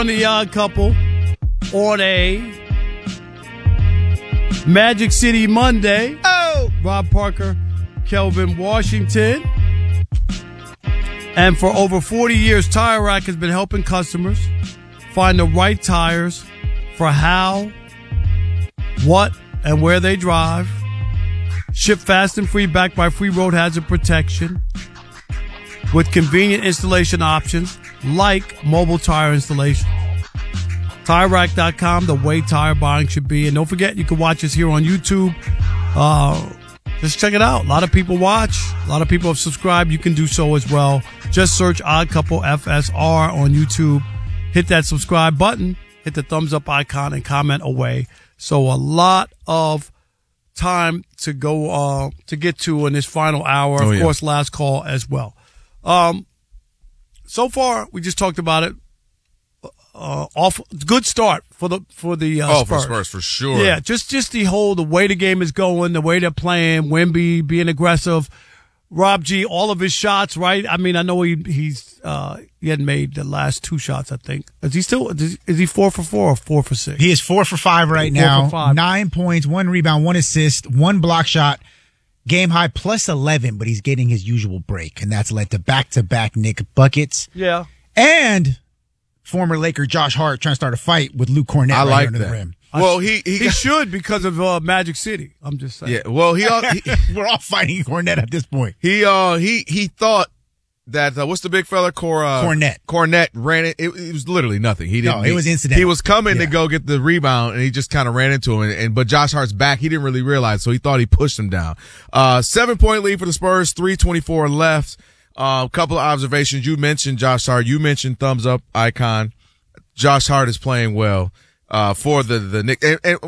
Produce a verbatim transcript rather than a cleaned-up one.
On the Odd Couple on a Magic City Monday. Oh! Rob Parker, Kelvin Washington. And for over forty years, Tire Rack has been helping customers find the right tires for how, what, and where they drive. Ship fast and free, backed by free road hazard protection with convenient installation options like mobile tire installation. Tire Rack dot com, the way tire buying should be. And don't forget, you can watch us here on YouTube. Uh, just check it out. A lot of people watch. A lot of people have subscribed. You can do so as well. Just search Odd Couple F S R on YouTube. Hit that subscribe button. Hit the thumbs up icon and comment away. So a lot of time to go uh, to get to in this final hour. Oh, of yeah. course, last call as well. Um, so far, we just talked about it. Uh, off good start for the for the uh, oh, Spurs. for Spurs for sure. Yeah, just just the whole the way the game is going, the way they're playing, Wemby being aggressive, Rob G, all of his shots. Right? I mean, I know he he's uh, he hadn't made the last two shots. I think is he still is he four for four or four for six? He is four for five right four now. For five. Nine points, one rebound, one assist, one block shot. Game high plus eleven, but he's getting his usual break, and that's led to back-to-back Nick buckets. Yeah, and former Laker Josh Hart trying to start a fight with Luke Cornett I right like under that. the rim. Well, he he, he got, should because of uh, Magic City. I'm just saying. yeah. Well, he uh, he We're all fighting Cornett at this point. he uh he he thought that uh, what's the big fella Cor uh, Cornett. Cornett ran it. it. It was literally nothing. He didn't. No, it he, was incidental. He was coming Yeah. to go get the rebound, and he just kind of ran into him. And, and but Josh Hart's back. He didn't really realize, so he thought he pushed him down. Uh, seven point lead for the Spurs. three twenty-four left. A uh, couple of observations. You mentioned Josh Hart. You mentioned thumbs up icon. Josh Hart is playing well uh, for the the Knicks. And, and